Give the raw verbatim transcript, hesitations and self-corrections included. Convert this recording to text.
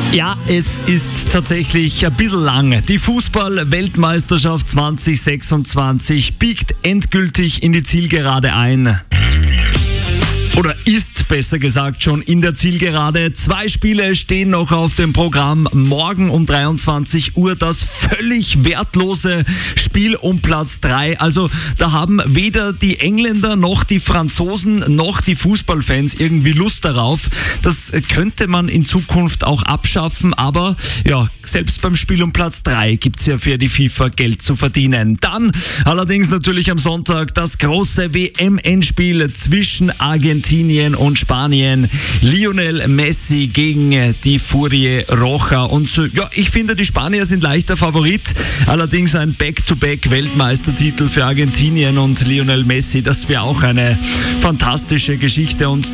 Ja, es ist tatsächlich ein bisschen lang. Die Fußball-Weltmeisterschaft zwanzig sechsundzwanzig biegt endgültig in die Zielgerade ein. Oder ist besser gesagt schon in der Zielgerade. Zwei Spiele stehen noch auf dem Programm. Morgen um dreiundzwanzig Uhr das völlig wertlose Spiel um Platz drei. Also da haben weder die Engländer noch die Franzosen noch die Fußballfans irgendwie Lust darauf. Das könnte man in Zukunft auch abschaffen. Aber ja, selbst beim Spiel um Platz drei gibt es ja für die FIFA Geld zu verdienen. Dann allerdings natürlich am Sonntag das große W M-Endspiel zwischen Argentinien und Spanien. Lionel Messi gegen die Furie Roja. Und ja, ich finde, die Spanier sind leichter Favorit. Allerdings ein Back-to-Back-Weltmeistertitel für Argentinien und Lionel Messi, das wäre auch eine fantastische Geschichte. Und